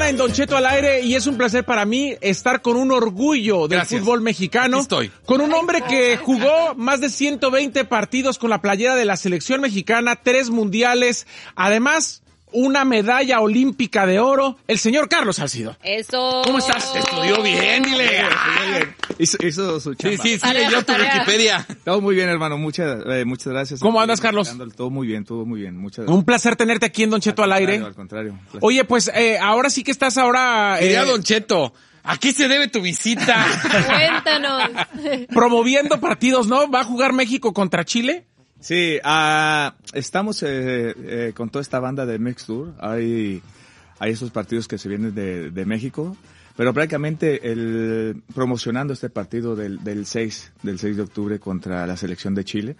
semana en Don Cheto al aire y es un placer para mí estar con un orgullo del fútbol mexicano. Aquí estoy. Con un hombre que jugó más de 120 partidos con la playera de la selección mexicana, 3 mundiales, además una medalla olímpica de oro, el señor Carlos Salcido. Eso. ¿Cómo estás? Estudió bien, dile. Hizo su chamba. Sí, leyó tu Wikipedia. Todo muy bien, hermano. Muchas gracias. ¿Cómo andas, Carlos? Todo muy bien. Muchas gracias. Un placer tenerte aquí en Don Cheto al aire. Al contrario. Oye, pues ahora sí que estás ahora... Quería Don Cheto. ¿A qué se debe tu visita? Cuéntanos. Promoviendo partidos, ¿no? ¿Va a jugar México contra Chile? Sí, estamos con toda esta banda de Mex Tour. Hay esos partidos que se vienen de México, pero prácticamente promocionando este partido del 6 de octubre contra la selección de Chile.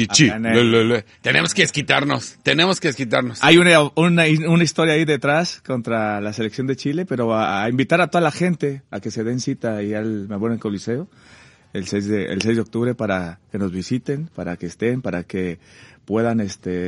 Tenemos que desquitarnos. Hay una historia ahí detrás contra la selección de Chile, pero a invitar a toda la gente a que se den cita ahí al Memorial Coliseo. El 6 de octubre para que nos visiten, para que estén, para que puedan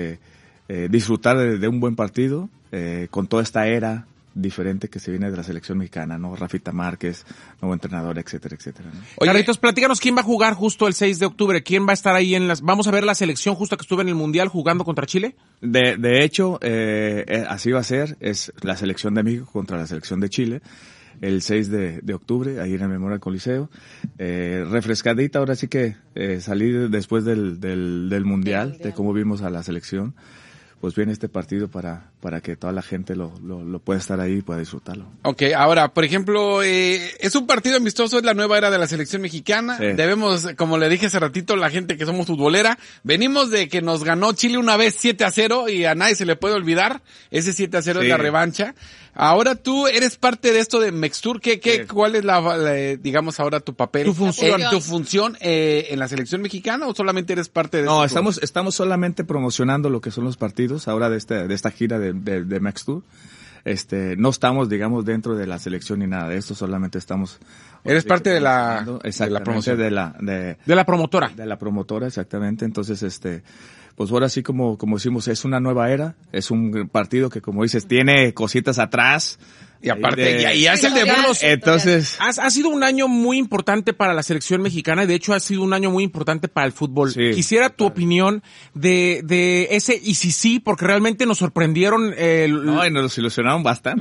disfrutar de un buen partido con toda esta era diferente que se viene de la selección mexicana, ¿no? Rafita Márquez, nuevo entrenador, etcétera, etcétera, ¿no? Oye, Carlitos, platícanos quién va a jugar justo el 6 de octubre, quién va a estar ahí vamos a ver la selección justo que estuvo en el Mundial jugando contra Chile. De hecho, así va a ser, es la selección de México contra la selección de Chile. El 6 de octubre, ahí en el Memorial Coliseo. Refrescadita, ahora sí que salí después del Mundial, de cómo vimos a la selección. Pues viene este partido para que toda la gente lo pueda estar ahí y pueda disfrutarlo. Ok, ahora, por ejemplo, es un partido amistoso, es la nueva era de la selección mexicana. Sí. Debemos, como le dije hace ratito, la gente que somos futbolera, venimos de que nos ganó Chile una vez 7-0 y a nadie se le puede olvidar. Ese 7-0 sí. Es la revancha. Ahora tú eres parte de esto de Mextur. ¿Cuál es digamos ahora tu papel? Tu función. ¿Tu función en la selección mexicana o solamente eres parte de No, estamos solamente promocionando lo que son los partidos ahora de esta gira de Mextur. No estamos, digamos, dentro de la selección ni nada de esto, solamente estamos... Eres parte de la promoción. De la promotora. De la promotora, exactamente. Entonces, pues ahora sí como decimos, es una nueva era, es un partido que, como dices, tiene cositas atrás. Y aparte, y hace el de Burgos. Entonces, ha sido un año muy importante para la selección mexicana y de hecho ha sido un año muy importante para el fútbol. Sí, quisiera tu opinión de ese y sí, porque realmente nos sorprendieron. No, y nos ilusionaron bastante.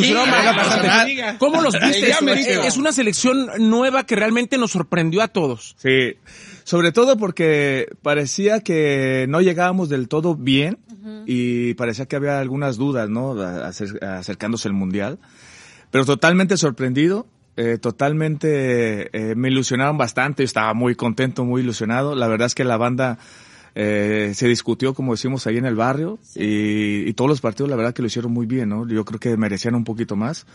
Bastante. ¿Cómo los viste? Es una selección nueva que realmente nos sorprendió a todos. Sí. Sobre todo porque parecía que no llegábamos del todo bien y parecía que había algunas dudas, ¿no? Acercándose el Mundial. Pero totalmente sorprendido, me ilusionaron bastante, estaba muy contento, muy ilusionado. La verdad es que la banda se discutió, como decimos, ahí en el barrio y todos los partidos la verdad que lo hicieron muy bien, ¿no? Yo creo que merecían un poquito más.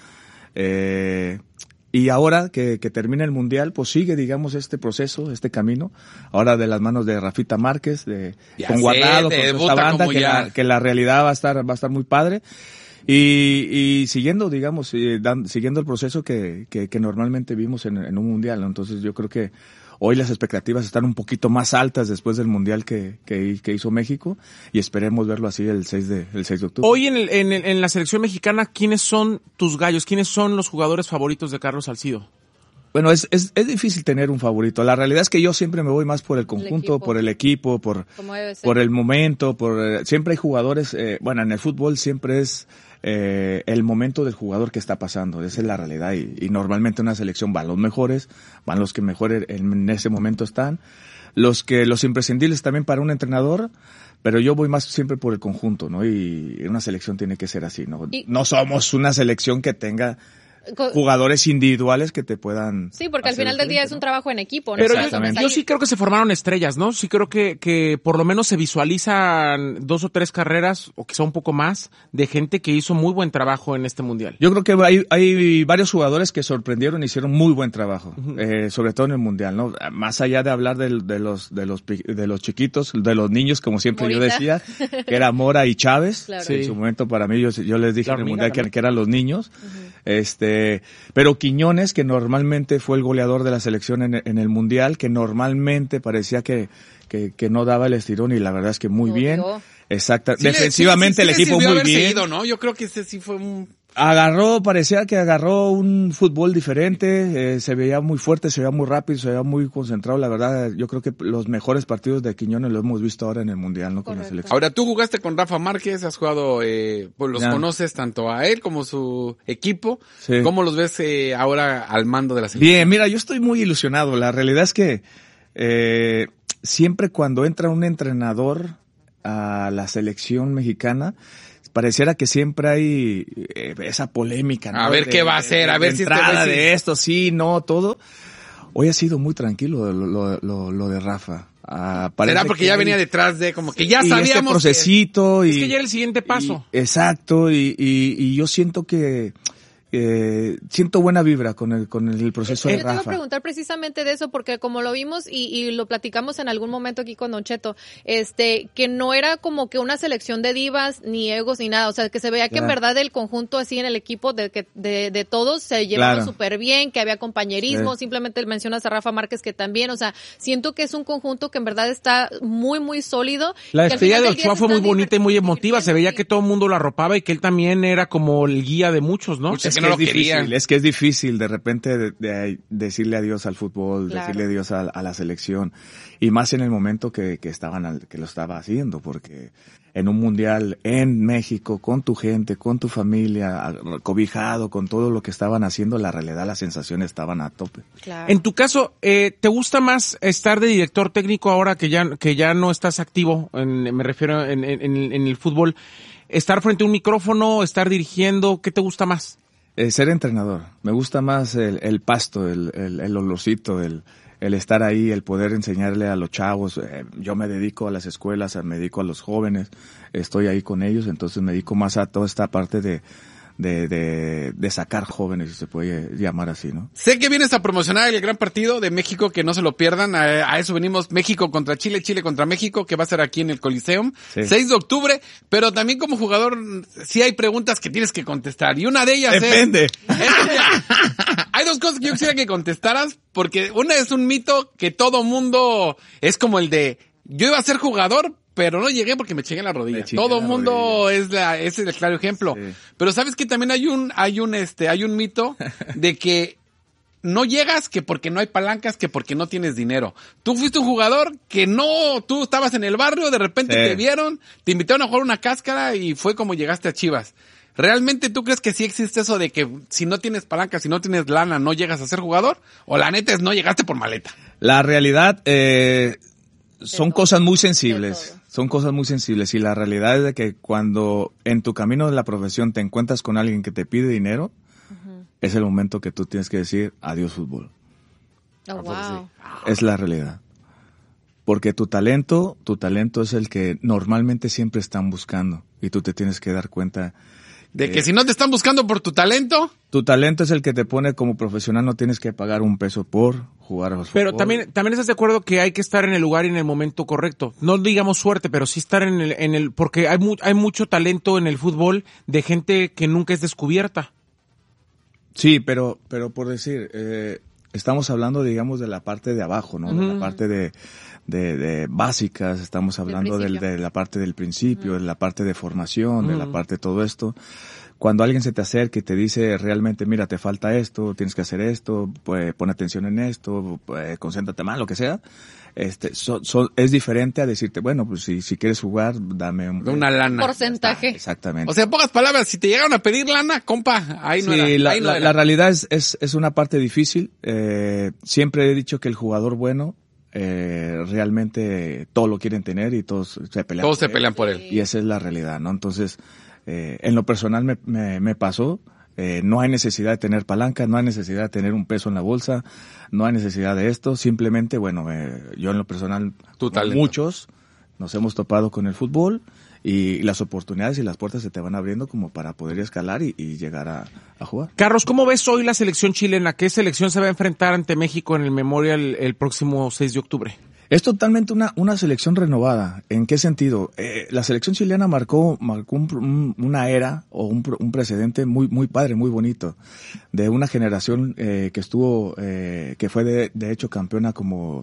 Y ahora que termina el Mundial, pues sigue, digamos, este proceso, este camino, ahora de las manos de Rafita Márquez, con Guardado, con esta banda, que la realidad va a estar muy padre. Y siguiendo, digamos, siguiendo el proceso que normalmente vimos en un Mundial, ¿no? Entonces yo creo que hoy las expectativas están un poquito más altas después del Mundial que hizo México y esperemos verlo así el 6 de octubre. Hoy en la selección mexicana, ¿quiénes son tus gallos? ¿Quiénes son los jugadores favoritos de Carlos Salcido? Bueno, es difícil tener un favorito. La realidad es que yo siempre me voy más por el conjunto, por el equipo, por el momento, siempre hay jugadores, en el fútbol siempre es el momento del jugador que está pasando, esa es la realidad y normalmente una selección van los mejores, van los que mejor en ese momento están, los imprescindibles también para un entrenador, pero yo voy más siempre por el conjunto, ¿no? Y una selección tiene que ser así, ¿no? No somos una selección que tenga jugadores individuales que te puedan... Sí, porque al final del día es un trabajo en equipo, ¿no? Pero yo sí creo que se formaron estrellas, ¿no? Sí creo que por lo menos se visualizan 2 o 3 carreras, o quizá un poco más, de gente que hizo muy buen trabajo en este Mundial. Yo creo que hay varios jugadores que sorprendieron y hicieron muy buen trabajo, sobre todo en el Mundial, ¿no? Más allá de hablar de los chiquitos, de los niños, como siempre Morita. Yo decía, que era Mora y Chávez. Claro. Sí. En su momento para mí, yo les dije en el Mundial que eran los niños. Pero Quiñones, que normalmente fue el goleador de la selección en el Mundial, que normalmente parecía que que no daba el estirón y la verdad es que muy bien. Exacto. Sí, defensivamente el equipo muy bien. Seguido, ¿no? Yo creo que ese sí fue un... Parecía que agarró un fútbol diferente, se veía muy fuerte, se veía muy rápido, se veía muy concentrado. La verdad, yo creo que los mejores partidos de Quiñones los hemos visto ahora en el Mundial, ¿no? Con la selección. Ahora, tú jugaste con Rafa Márquez, has jugado, pues los conoces tanto a él como su equipo. Sí. ¿Cómo los ves ahora al mando de la selección? Bien, mira, yo estoy muy ilusionado. La realidad es que siempre cuando entra un entrenador a la selección mexicana, pareciera que siempre hay esa polémica, ¿no? A ver qué va a hacer, a ver si entrada de esto, sí, no, todo. Hoy ha sido muy tranquilo lo de Rafa. ¿Será porque ya venía detrás de, como que ya sabíamos este procesito es que ya era el siguiente paso? Exacto, y yo siento que siento buena vibra con el proceso de Rafa. Yo te iba a preguntar precisamente de eso, porque como lo vimos y lo platicamos en algún momento aquí con Don Cheto, que no era como que una selección de divas, ni egos, ni nada, o sea, que se veía que en verdad el conjunto así en el equipo de todos se llevaban súper bien, que había compañerismo, simplemente mencionas a Rafa Márquez que también, o sea, siento que es un conjunto que en verdad está muy, muy sólido. La despedida de Ochoa fue muy bonita y muy emotiva, se veía que todo el mundo lo arropaba y que él también era como el guía de muchos, ¿no? Es que es difícil de repente de decirle adiós al fútbol, decirle adiós a la selección, y más en el momento que lo estaba haciendo, porque en un mundial en México, con tu gente, con tu familia, cobijado, con todo lo que estaban haciendo, la realidad, las sensaciones estaban a tope. Claro. En tu caso, ¿te gusta más estar de director técnico ahora que ya no estás activo, me refiero en el fútbol, estar frente a un micrófono, estar dirigiendo, qué te gusta más? Ser entrenador. Me gusta más el pasto, el olorcito, el estar ahí, el poder enseñarle a los chavos. Yo me dedico a las escuelas, me dedico a los jóvenes, estoy ahí con ellos, entonces me dedico más a toda esta parte de sacar jóvenes, si se puede llamar así, ¿no? Sé que vienes a promocionar el gran partido de México, que no se lo pierdan. A eso venimos, México contra Chile, Chile contra México, que va a ser aquí en el Coliseum, 6 de octubre, pero también como jugador sí hay preguntas que tienes que contestar, y una de ellas Depende. Hay dos cosas que yo quisiera que contestaras, porque una es un mito que todo mundo es como el de, yo iba a ser jugador, pero no llegué porque me chingué la rodilla. Todo el mundo ese es el claro ejemplo. Sí. Pero sabes que también hay un mito de que no llegas que porque no hay palancas, que porque no tienes dinero. Tú fuiste un jugador que tú estabas en el barrio, de repente te vieron, te invitaron a jugar una cáscara y fue como llegaste a Chivas. ¿Realmente tú crees que sí existe eso de que si no tienes palanca, si no tienes lana, no llegas a ser jugador? ¿O la neta es no llegaste por maleta? La realidad, son cosas muy sensibles. Son cosas muy sensibles, y la realidad es de que cuando en tu camino de la profesión te encuentras con alguien que te pide dinero, es el momento que tú tienes que decir adiós fútbol. Oh, wow. Es la realidad. Porque tu talento es el que normalmente siempre están buscando, y tú te tienes que dar cuenta de que si no te están buscando por tu talento es el que te pone como profesional, no tienes que pagar un peso por jugar al fútbol. Pero también estás de acuerdo que hay que estar en el lugar y en el momento correcto. No digamos suerte, pero sí estar en el porque hay mucho talento en el fútbol de gente que nunca es descubierta. Sí, pero por decir, estamos hablando, digamos, de la parte de abajo, ¿no? De la parte de básicas, estamos hablando de la parte del principio, de la parte de formación, de la parte de todo esto. Cuando alguien se te acerca y te dice realmente, mira, te falta esto, tienes que hacer esto, pues pon atención en esto, pues concéntrate más, lo que sea, es diferente a decirte, bueno, pues si quieres jugar, dame una lana. Porcentaje. Exactamente. O sea, en pocas palabras, si te llegaron a pedir lana, compa, ahí no era. La realidad es una parte difícil. Siempre he dicho que el jugador bueno, realmente todos lo quieren tener y todos se pelean por él. Y esa es la realidad, ¿no? Entonces, en lo personal me pasó. No hay necesidad de tener palanca, no hay necesidad de tener un peso en la bolsa, no hay necesidad de esto. Simplemente, bueno, yo en lo personal, muchos nos hemos topado con el fútbol, y las oportunidades y las puertas se te van abriendo como para poder escalar y llegar a jugar. Carlos, ¿cómo ves hoy la selección chilena? ¿Qué selección se va a enfrentar ante México en el Memorial el próximo 6 de octubre? Es totalmente una selección renovada. ¿En qué sentido? La selección chilena marcó una era o un precedente muy padre, muy bonito, de una generación que estuvo, que fue de hecho campeona como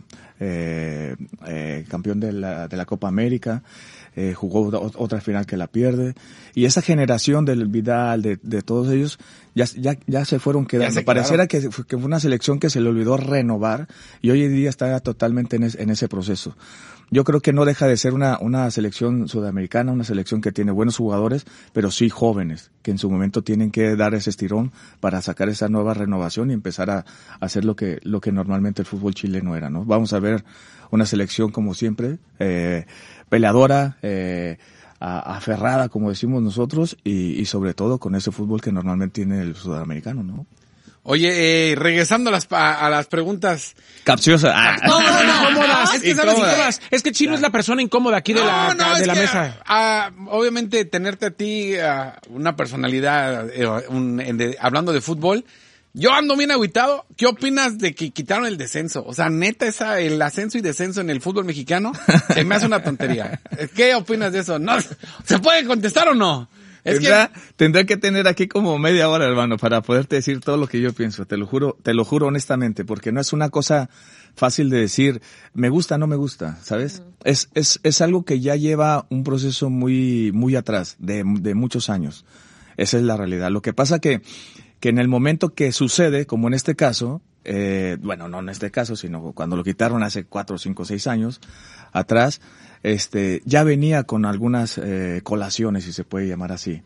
campeón de la Copa América. Jugó otra final que la pierde, y esa generación del Vidal, de todos ellos, ya se fueron quedando. Pareciera que fue una selección que se le olvidó renovar, y hoy en día está totalmente en ese proceso. Yo creo que no deja de ser una selección sudamericana, una selección que tiene buenos jugadores, pero sí jóvenes, que en su momento tienen que dar ese estirón para sacar esa nueva renovación y empezar a hacer lo que normalmente el fútbol chileno era, ¿no? Vamos a ver una selección como siempre, peleadora, aferrada, como decimos nosotros, y sobre todo con ese fútbol que normalmente tiene el sudamericano, ¿no? Oye, regresando a las preguntas capciosas. No, incómodas. Es que incómodas. Es que Chino es la persona incómoda aquí de la mesa. Obviamente tenerte a ti, una personalidad, hablando de fútbol, yo ando bien agüitado. ¿Qué opinas de que quitaron el descenso? O sea, neta, el ascenso y descenso en el fútbol mexicano se me hace una tontería. ¿Qué opinas de eso? ¿No? ¿Se puede contestar o no? Tendrá que tener aquí como media hora, hermano, para poderte decir todo lo que yo pienso. Te lo juro honestamente, porque no es una cosa fácil de decir, me gusta, no me gusta, ¿sabes? Es algo que ya lleva un proceso muy atrás, de muchos años. Esa es la realidad. Lo que pasa que en el momento que sucede, como en este caso, bueno, no en este caso, sino cuando lo quitaron hace 4, 5, 6 años atrás, ya venía con algunas colaciones, si se puede llamar así.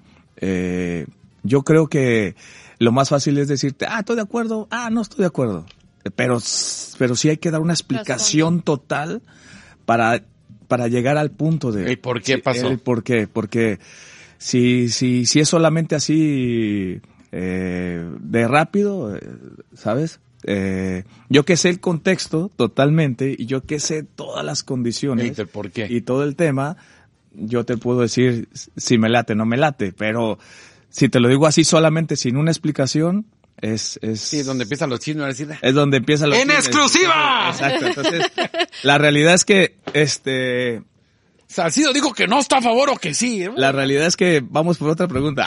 Yo creo que lo más fácil es decirte, estoy de acuerdo, no estoy de acuerdo. Pero sí hay que dar una explicación total para llegar al punto de... ¿Y por qué pasó? El por qué, porque si es solamente así de rápido, ¿sabes? Yo que sé el contexto totalmente, y yo que sé todas las condiciones ¿Y por qué? Y todo el tema, yo te puedo decir si me late, no me late, pero si te lo digo así solamente sin una explicación, sí, es donde empiezan los chismes a decir. Es donde empiezan los ¡En chismes. exclusiva! Exacto, entonces la realidad es que Salcido dijo que no está a favor o que sí. La realidad es que vamos por otra pregunta.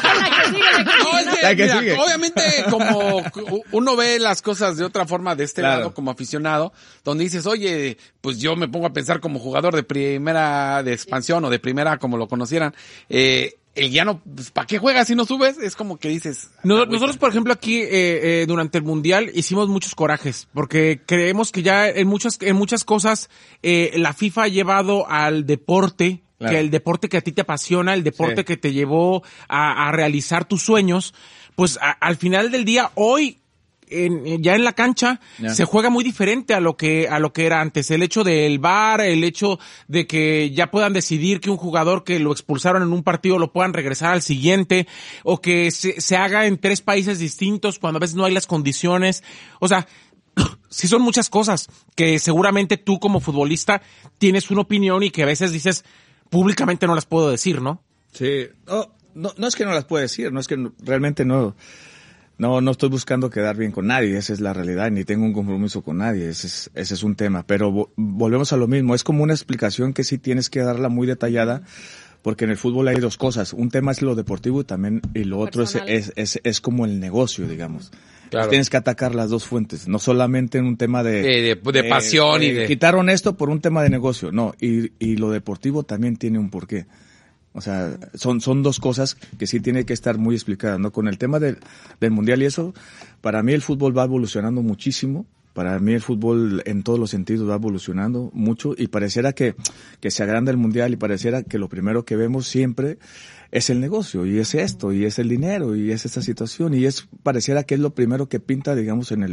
No, es que, mira, obviamente como uno ve las cosas de otra forma de este lado como aficionado, donde dices, oye, pues yo me pongo a pensar como jugador de primera, de expansión o de primera, como lo conocieran, el ya no, pues, ¿para qué juegas si no subes? Es como que dices... Nosotros, por ejemplo, aquí, durante el Mundial hicimos muchos corajes, porque creemos que ya en muchas cosas, la FIFA ha llevado al deporte, claro, que el deporte que a ti te apasiona, el deporte que te llevó a realizar tus sueños, pues al final del día, hoy, ya en la cancha, se juega muy diferente a lo que era antes. El hecho del VAR, el hecho de que ya puedan decidir que un jugador que lo expulsaron en un partido lo puedan regresar al siguiente, o que se haga en 3 países distintos cuando a veces no hay las condiciones. O sea, sí son muchas cosas que seguramente tú como futbolista tienes una opinión y que a veces dices, públicamente no las puedo decir, ¿no? Sí, no es que no las pueda decir, no es que realmente no estoy buscando quedar bien con nadie, esa es la realidad, ni tengo un compromiso con nadie, ese es un tema, pero volvemos a lo mismo, es como una explicación que sí tienes que darla muy detallada, porque en el fútbol hay 2 cosas, un tema es lo deportivo y lo otro es como el negocio, digamos. Claro. Tienes que atacar las 2 fuentes, no solamente en un tema de pasión y de... Quitaron esto por un tema de negocio, no, y lo deportivo también tiene un porqué. O sea, son 2 cosas que sí tiene que estar muy explicadas, ¿no? Con el tema del Mundial y eso, para mí el fútbol va evolucionando muchísimo. Para mí el fútbol en todos los sentidos va evolucionando mucho y pareciera que se agranda el Mundial y pareciera que lo primero que vemos siempre es el negocio y es esto y es el dinero y es esta situación y pareciera que es lo primero que pinta, digamos, en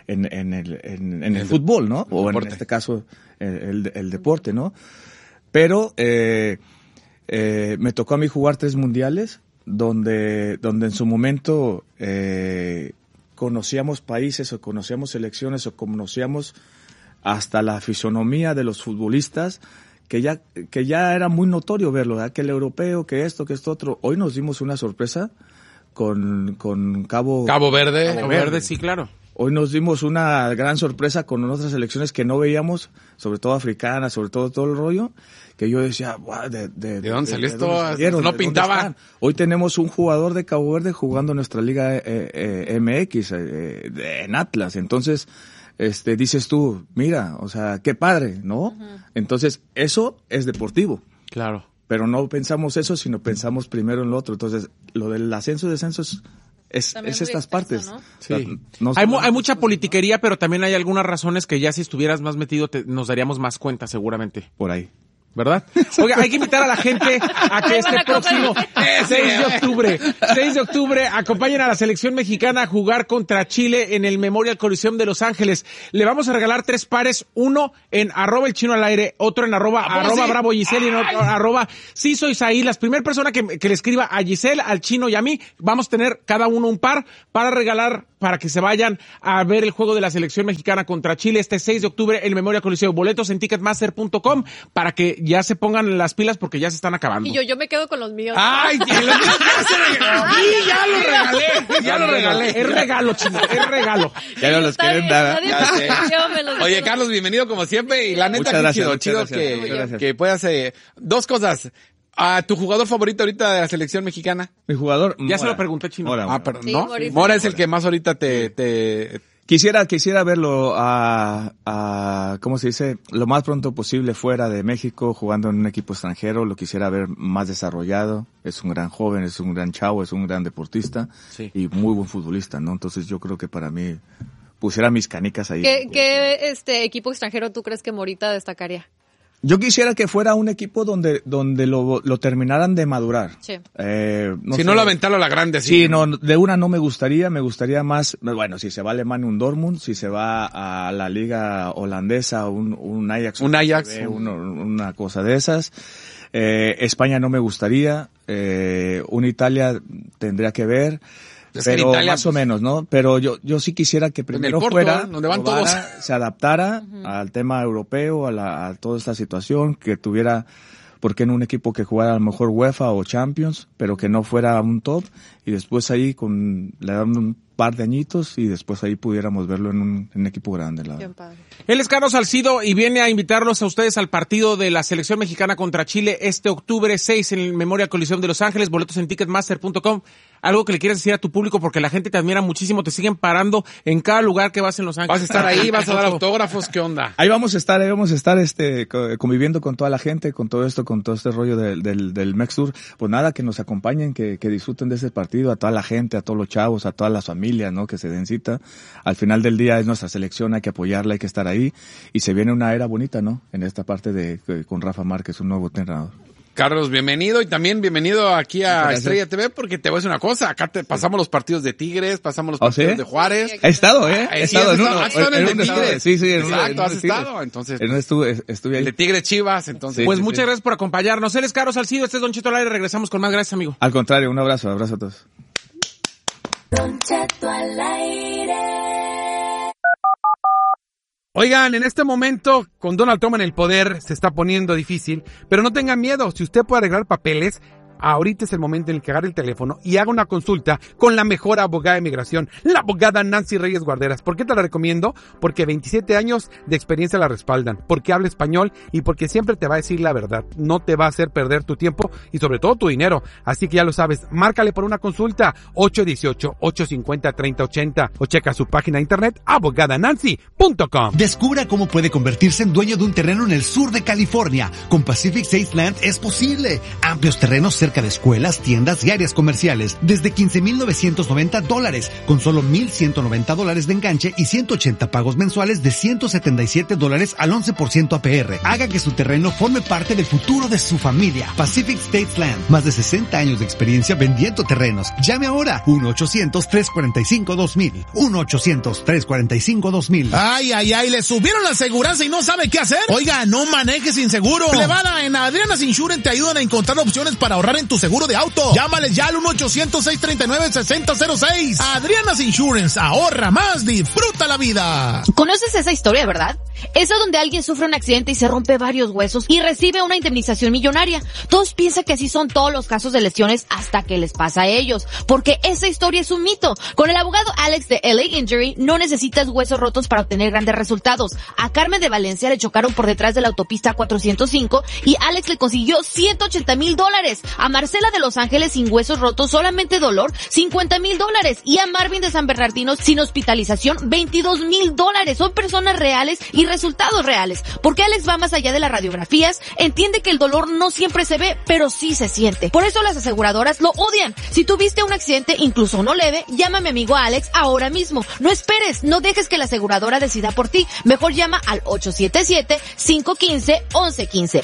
el fútbol, ¿no? O en este caso el deporte, ¿no? Pero me tocó a mí jugar 3 mundiales donde en su momento conocíamos países o conocíamos selecciones o conocíamos hasta la fisonomía de los futbolistas que ya era muy notorio verlo, ¿verdad? Que el europeo, que esto otro. Hoy nos dimos una sorpresa con Cabo Verde. Cabo Verde, sí, claro. Hoy nos dimos una gran sorpresa con otras selecciones que no veíamos, sobre todo africanas, sobre todo el rollo, que yo decía, wow, ¿de dónde salió esto? No pintaba. Hoy tenemos un jugador de Cabo Verde jugando en nuestra liga MX, en Atlas. Entonces, dices tú, mira, o sea, qué padre, ¿no? Uh-huh. Entonces, eso es deportivo. Claro. Pero no pensamos eso, sino pensamos primero en lo otro. Entonces, lo del ascenso y descenso es estas partes. ¿No? Sí. Hay mucha politiquería, pero también hay algunas razones que ya si estuvieras más metido nos daríamos más cuenta seguramente. Por ahí. ¿Verdad? Oiga, hay que invitar a la gente a que este próximo 6 de octubre acompañen a la selección mexicana a jugar contra Chile en el Memorial Coliseum de Los Ángeles. Le vamos a regalar 3 pares, uno en @elchinoalaire, otro en arroba bravo Giselle y en otro sí soy ahí. La primera persona que le escriba a Giselle, al Chino y a mí, vamos a tener cada uno un par para regalar para que se vayan a ver el juego de la selección mexicana contra Chile este 6 de octubre en el Memorial Coliseum. Boletos en ticketmaster.com para que ya se pongan las pilas porque ya se están acabando. Y yo me quedo con los míos. ¡Ay! Los míos ya lo regalé. Es regalo, Chino, es regalo. Ya no los quieren dar. Oye, Carlos, bienvenido como siempre. Y la neta, chido que puedas... 2 cosas. ¿A tu jugador favorito ahorita de la selección mexicana? Mi jugador... Ya se lo pregunté, Chino. Perdón, sí, ¿no? Mora es el que más ahorita te... Quisiera verlo ¿cómo se dice? Lo más pronto posible fuera de México, jugando en un equipo extranjero. Lo quisiera ver más desarrollado. Es un gran joven, es un gran chavo, es un gran deportista. Sí. Y muy buen futbolista, ¿no? Entonces yo creo que para mí pusiera mis canicas ahí. ¿Qué equipo extranjero tú crees que Morita destacaría? Yo quisiera que fuera un equipo donde lo terminaran de madurar. Sí. No lo aventaron a la grande. Sí, no, de una no me gustaría más, bueno, si se va a Alemania un Dortmund, si se va a la liga holandesa un Ajax. Un Ajax. Una cosa de esas. España no me gustaría, una Italia tendría que ver. Pero Italia, más o menos, ¿no? Pero yo sí quisiera que primero fuera, donde van todos, se adaptara al tema europeo, a toda esta situación, que tuviera, ¿por qué no un equipo que jugara a lo mejor UEFA o Champions, pero que no fuera un top, y después ahí le dan un par de añitos y después ahí pudiéramos verlo en un equipo grande. Él es Carlos Salcido y viene a invitarlos a ustedes al partido de la selección mexicana contra Chile este octubre 6 en el Memorial Coliseum de Los Ángeles. Boletos en ticketmaster.com. Algo que le quieras decir a tu público, porque la gente te admira muchísimo, te siguen parando en cada lugar que vas en Los Ángeles. Vas a estar ahí, vas a dar autógrafos, ¿qué onda? Ahí vamos a estar conviviendo con toda la gente, con todo esto, con todo este rollo del Mex Tour. Pues nada, que nos acompañen, que disfruten de ese partido, a toda la gente, a todos los chavos, a todas las familias, ¿no? Que se den cita. Al final del día es nuestra selección, hay que apoyarla, hay que estar ahí, y se viene una era bonita, ¿no? En esta parte con Rafa Márquez, un nuevo entrenador. Carlos, bienvenido, y también bienvenido aquí a Estrella TV, porque te voy a decir una cosa, acá pasamos los partidos de Tigres, pasamos los partidos de Juárez. He estado, He estado en el de Tigres. Sí, exacto, has estado, entonces. Estuve ahí. El de Tigres Chivas, entonces. Pues muchas gracias por acompañarnos. Él es Carlos Salcido, este es Don Cheto al aire, regresamos con más. Gracias, amigo. Al contrario, un abrazo a todos. Don Cheto al aire. Oigan, en este momento, con Donald Trump en el poder, se está poniendo difícil, pero no tengan miedo, si usted puede arreglar papeles, ahorita es el momento en el que agarre el teléfono y haga una consulta con la mejor abogada de migración, la abogada Nancy Reyes Guarderas. ¿Por qué te la recomiendo? Porque 27 años de experiencia la respaldan, porque habla español y porque siempre te va a decir la verdad. No te va a hacer perder tu tiempo y sobre todo tu dinero. Así que ya lo sabes, márcale por una consulta 818-850-3080 o checa su página de internet abogadanancy.com. Descubra cómo puede convertirse en dueño de un terreno en el sur de California. Con Pacific State Land es posible. Amplios terrenos cerca de escuelas, tiendas y áreas comerciales, desde $15,990, con solo $1,190 de enganche y 180 pagos mensuales de $177 al 11% APR. Haga que su terreno forme parte del futuro de su familia. Pacific States Land, más de 60 años de experiencia vendiendo terrenos. Llame ahora, 1-800-345-2000, 1-800-345-2000. Ay, le subieron la aseguranza y no sabe qué hacer. Oiga, no maneje sin seguro. Plebada, en Adriana's Insurance te ayudan a encontrar opciones para ahorrar ahorrar en tu seguro de auto. Llámales ya al 1-800-639-6006. Adriana's Insurance, ahorra más, disfruta la vida. ¿Conoces esa historia, verdad? Esa donde alguien sufre un accidente y se rompe varios huesos y recibe una indemnización millonaria. Todos piensan que así son todos los casos de lesiones hasta que les pasa a ellos, porque esa historia es un mito. Con el abogado Alex de LA Injury no necesitas huesos rotos para obtener grandes resultados. A Carmen de Valencia le chocaron por detrás de la autopista 405 y Alex le consiguió $180,000. A Marcela de Los Ángeles sin huesos rotos, solamente dolor, $50,000. Y a Marvin de San Bernardino sin hospitalización, $22,000. Son personas reales y resultados reales. Porque Alex va más allá de las radiografías, entiende que el dolor no siempre se ve, pero sí se siente. Por eso las aseguradoras lo odian. Si tuviste un accidente, incluso uno leve, llama a mi amigo Alex ahora mismo. No esperes, no dejes que la aseguradora decida por ti. Mejor llama al 877-515-1115.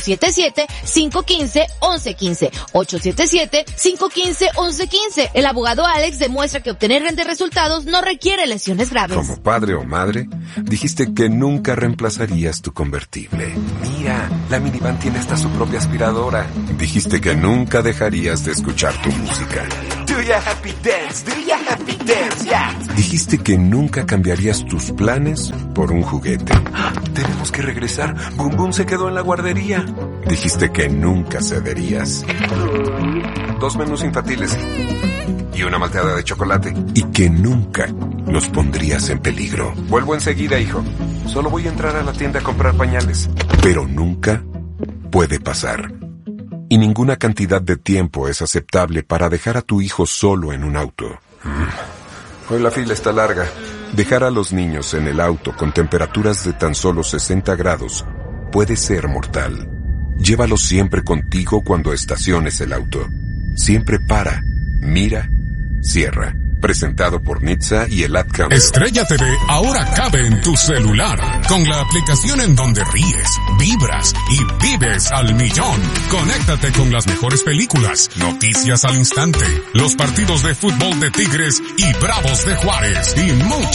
877-515-1115. 877-515-1115. El abogado Alex demuestra que obtener grandes resultados no requiere lesiones graves. Como padre o madre, dijiste que nunca reemplazarías tu convertible. Mira, la minivan tiene hasta su propia aspiradora. Dijiste que nunca dejarías de escuchar tu música. Do ya happy dance, yeah. Dijiste que nunca cambiarías tus planes por un juguete. Tenemos que regresar. Boom Boom se quedó en la guardería. Dijiste que nunca cederías. 2 menús infantiles y una malteada de chocolate. Y que nunca los pondrías en peligro. Vuelvo enseguida, hijo. Solo voy a entrar a la tienda a comprar pañales. Pero nunca puede pasar. Y ninguna cantidad de tiempo es aceptable para dejar a tu hijo solo en un auto. Hoy la fila está larga. Dejar a los niños en el auto con temperaturas de tan solo 60 grados puede ser mortal. Llévalos siempre contigo cuando estaciones el auto. Siempre para, mira, cierra. Presentado por Nitsa y el AdCam. Estrella TV ahora cabe en tu celular, con la aplicación en donde ríes, vibras y vives al millón. Conéctate con las mejores películas, noticias al instante, los partidos de fútbol de Tigres y Bravos de Juárez y mucho